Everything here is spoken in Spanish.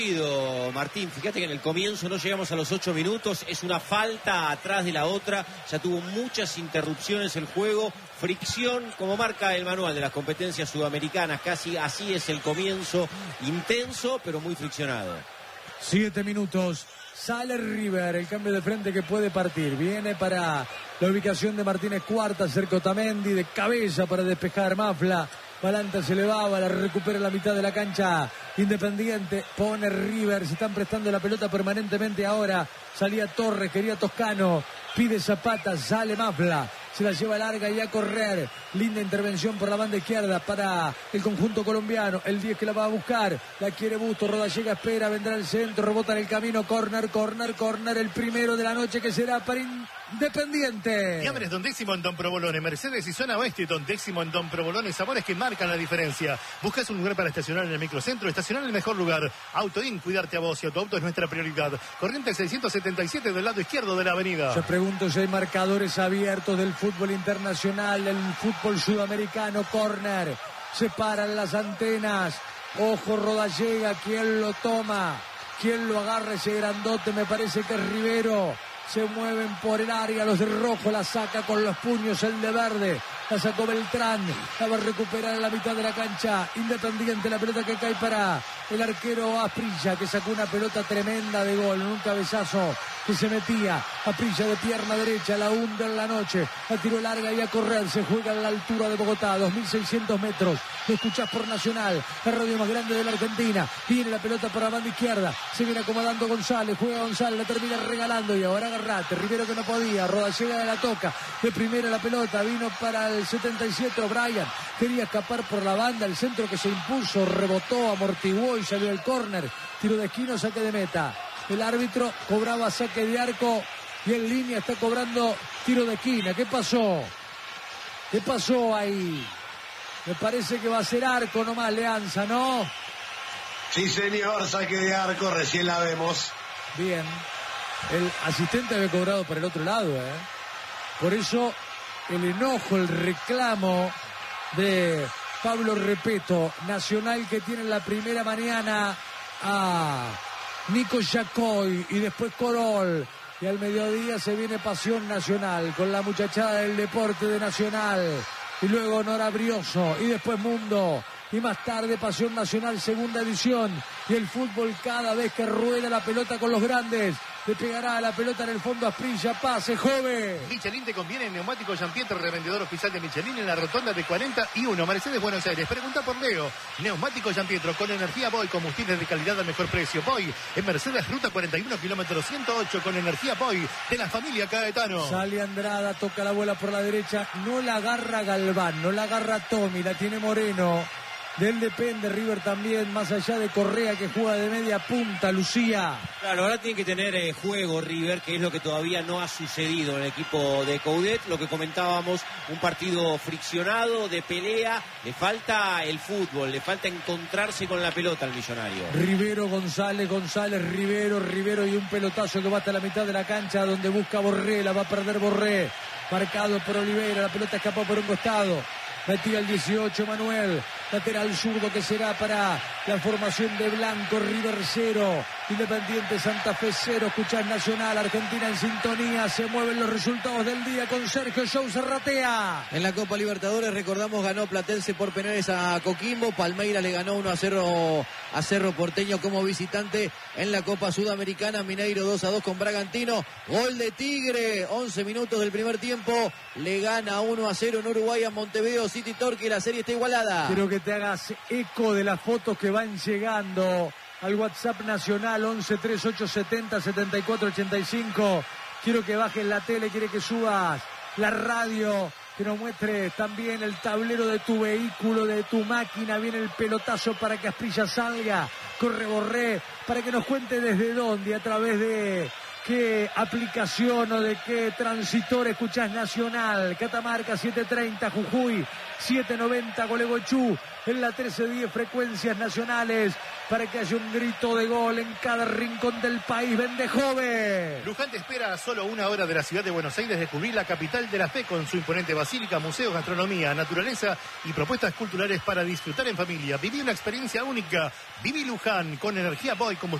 Martín, fíjate que en el comienzo no llegamos a los 8 minutos, es una falta atrás de la otra, ya tuvo muchas interrupciones el juego, fricción, como marca el manual de las competencias sudamericanas, casi así es el comienzo, intenso pero muy friccionado. 7 minutos, sale River, el cambio de frente que puede partir, viene para la ubicación de Martínez Cuarta, cerca Otamendi, de cabeza para despejar Mafla. Balanta se elevaba, la recupera en la mitad de la cancha Independiente, pone River, se están prestando la pelota permanentemente ahora, salía Torres, quería Toscano, pide Zapata, sale Mafla, se la lleva larga y a correr, linda intervención por la banda izquierda para el conjunto colombiano, el 10 que la va a buscar, la quiere Busto, Rodallega espera, vendrá el centro, rebota en el camino, corner, el primero de la noche que será para Independiente. Fiambres Don Décimo en Don Provolone, Mercedes y Zona Oeste, Don Décimo en Don Provolone, sabores que marcan la diferencia. Buscas un lugar para estacionar en el microcentro, estacionar en el mejor lugar. Autoin, cuidarte a vos y a tu auto es nuestra prioridad. Corriente 677 del lado izquierdo de la avenida. Yo pregunto si hay marcadores abiertos del fútbol internacional, del fútbol sudamericano. Corner, se paran las antenas. Ojo Rodallega, ¿quién lo toma? ¿Quién lo agarra ese grandote? Me parece que es Rivero. Se mueven por el área, los de rojo la saca con los puños, el de verde, la sacó Beltrán, la va a recuperar en la mitad de la cancha, Independiente, la pelota que cae para el arquero Asprilla, que sacó una pelota tremenda de gol, en un cabezazo que se metía, Asprilla de pierna derecha, la hunde en la noche, la tiró larga y a correr, se juega a la altura de Bogotá, 2.600 metros, lo escuchás por Nacional, la radio más grande de la Argentina, viene la pelota para la banda izquierda, se viene acomodando González, juega González, la termina regalando y ahora Garrate, Rivero que no podía, Rodallega la toca, de primera la pelota, vino para el 77 O'Brien, quería escapar por la banda, el centro que se impuso, rebotó, amortiguó y salió el córner, tiro de esquina, saque de meta. El árbitro cobraba saque de arco y en línea está cobrando tiro de esquina. ¿Qué pasó? ¿Qué pasó ahí? Me parece que va a ser arco nomás, Leanza, ¿no? Sí, señor, saque de arco, recién la vemos. Bien. El asistente había cobrado por el otro lado, ¿eh? Por eso el enojo, el reclamo de Pablo Repeto, Nacional que tiene en la primera mañana a Nico Yacoy y después Corol. Y al mediodía se viene Pasión Nacional con la muchachada del deporte de Nacional. Y luego Nora Brioso y después Mundo. Y más tarde Pasión Nacional, segunda edición. Y el fútbol cada vez que rueda la pelota con los grandes. Le pegará a la pelota en el fondo a Asprilla, pase, joven. Michelin te conviene en Neumático Jean-Pierre, revendedor oficial de Michelin en la rotonda de 41, Mercedes, Buenos Aires. Pregunta por Leo. Neumático Jean-Pierre con energía Boy, combustible de calidad al mejor precio. Boy, en Mercedes, ruta 41, kilómetro 108, con energía Boy, de la familia Caetano. Sale Andrada, toca la bola por la derecha, no la agarra Galván, no la agarra Tommy, la tiene Moreno. De él depende River también, más allá de Correa que juega de media punta, Lucía. Claro, ahora tiene que tener juego River, que es lo que todavía no ha sucedido en el equipo de Coudet. Lo que comentábamos, un partido friccionado, de pelea, le falta el fútbol, le falta encontrarse con la pelota al millonario. Rivero, González, Rivero y un pelotazo que va hasta la mitad de la cancha donde busca Borré, la va a perder Borré. Marcado por Oliveira, la pelota escapa por un costado. Metía el 18 Manuel, lateral zurdo que será para la formación de Blanco. River 0, Independiente Santa Fe 0. Escuchás Nacional, Argentina en sintonía. Se mueven los resultados del día con Sergio Show Serratea. En la Copa Libertadores, recordamos, ganó Platense por penales a Coquimbo. Palmeiras le ganó 1-0 a Cerro Porteño como visitante. En la Copa Sudamericana, Mineiro 2-2 con Bragantino. Gol de Tigre, 11 minutos del primer tiempo. Le gana 1-0 en Uruguay a Montevideo City Torque. La serie está igualada. Quiero que te hagas eco de las fotos que van llegando al WhatsApp nacional 1138707485. Quiero que bajes la tele, quiero que subas la radio, que nos muestres también el tablero de tu vehículo, de tu máquina. Viene el pelotazo para que Asprilla salga, corre Borré, para que nos cuente desde dónde, a través de qué aplicación o de qué transitor escuchás Nacional. Catamarca 730, Jujuy 790, Gualeguaychú en la 1310, frecuencias nacionales para que haya un grito de gol en cada rincón del país. Vende joven. Luján te espera a solo 1 hora de la ciudad de Buenos Aires descubrir la capital de la fe con su imponente basílica, museos, gastronomía, naturaleza y propuestas culturales para disfrutar en familia. Viví una experiencia única. Viví Luján con energía Boy, combustible